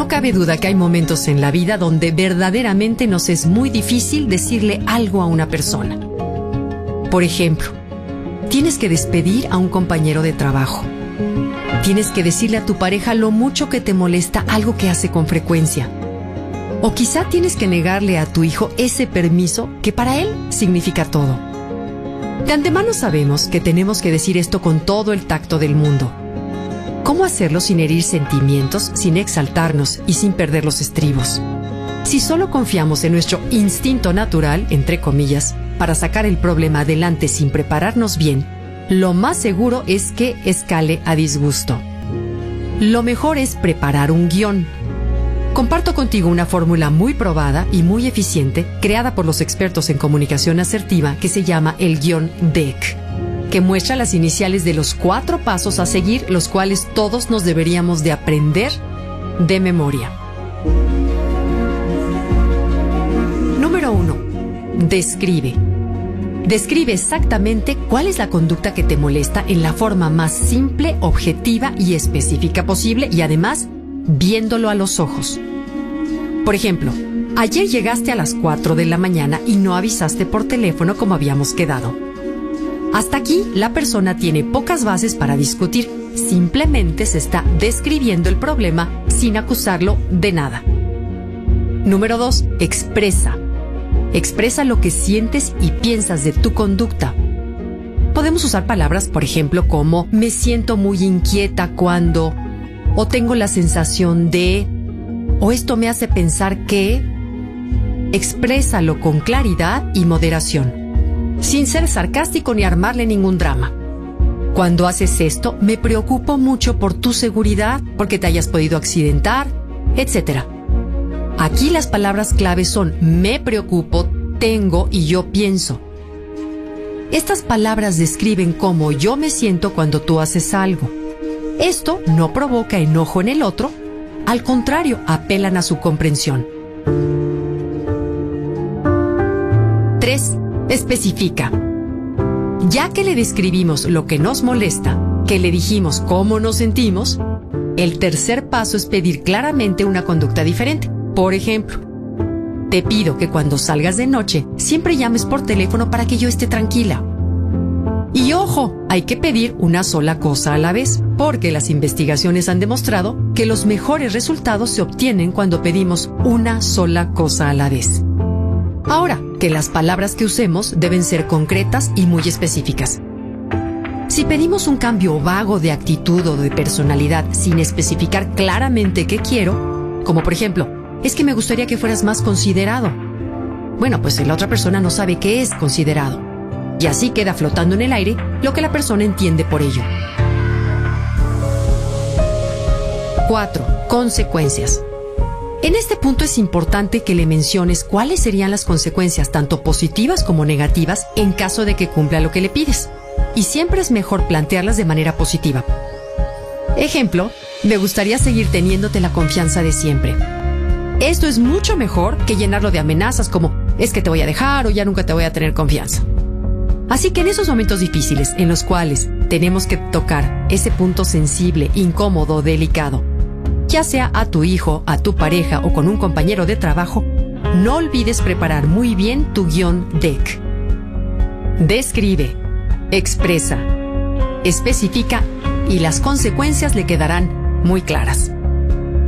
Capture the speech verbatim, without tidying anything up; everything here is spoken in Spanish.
cabe duda que hay momentos en la vida donde verdaderamente nos es muy difícil decirle algo a una persona. Por ejemplo, tienes que despedir a un compañero de trabajo. Tienes que decirle a tu pareja lo mucho que te molesta algo que hace con frecuencia. O quizá tienes que negarle a tu hijo ese permiso que para él significa todo. De antemano sabemos que tenemos que decir esto con todo el tacto del mundo. ¿Cómo hacerlo sin herir sentimientos, sin exaltarnos y sin perder los estribos? Si solo confiamos en nuestro instinto natural, entre comillas, para sacar el problema adelante sin prepararnos bien, lo más seguro es que escale a disgusto. Lo mejor es preparar un guión. Comparto contigo una fórmula muy probada y muy eficiente creada por los expertos en comunicación asertiva que se llama el guión D E C, que muestra las iniciales de los cuatro pasos a seguir, los cuales todos nos deberíamos de aprender de memoria. Número uno. Describe. Describe exactamente cuál es la conducta que te molesta en la forma más simple, objetiva y específica posible y además viéndolo a los ojos. Por ejemplo, ayer llegaste a las cuatro de la mañana y no avisaste por teléfono como habíamos quedado. Hasta aquí, la persona tiene pocas bases para discutir. Simplemente se está describiendo el problema sin acusarlo de nada. Número dos. Expresa. Expresa lo que sientes y piensas de tu conducta. Podemos usar palabras, por ejemplo, como me siento muy inquieta cuando, o tengo la sensación de, o esto me hace pensar que. Exprésalo con claridad y moderación, sin ser sarcástico ni armarle ningún drama. Cuando haces esto, me preocupo mucho por tu seguridad, porque te hayas podido accidentar, etcétera. Aquí las palabras claves son me preocupo, tengo y yo pienso. Estas palabras describen cómo yo me siento cuando tú haces algo. Esto no provoca enojo en el otro, al contrario, apelan a su comprensión. tres. Especifica. Ya que le describimos lo que nos molesta, que le dijimos cómo nos sentimos, el tercer paso es pedir claramente una conducta diferente. Por ejemplo, te pido que cuando salgas de noche siempre llames por teléfono para que yo esté tranquila. Y ojo, hay que pedir una sola cosa a la vez, porque las investigaciones han demostrado que los mejores resultados se obtienen cuando pedimos una sola cosa a la vez. Ahora, que las palabras que usemos deben ser concretas y muy específicas. Si pedimos un cambio vago de actitud o de personalidad sin especificar claramente qué quiero, como por ejemplo, es que me gustaría que fueras más considerado. Bueno, pues la otra persona no sabe qué es considerado. Y así queda flotando en el aire lo que la persona entiende por ello. cuatro. Consecuencias. En este punto es importante que le menciones cuáles serían las consecuencias, tanto positivas como negativas, en caso de que cumpla lo que le pides. Y siempre es mejor plantearlas de manera positiva. Ejemplo, me gustaría seguir teniéndote la confianza de siempre. Esto es mucho mejor que llenarlo de amenazas como es que te voy a dejar o ya nunca te voy a tener confianza. Así que en esos momentos difíciles en los cuales tenemos que tocar ese punto sensible, incómodo, delicado, ya sea a tu hijo, a tu pareja o con un compañero de trabajo, no olvides preparar muy bien tu guión D E C. Describe, expresa, especifica y las consecuencias le quedarán muy claras.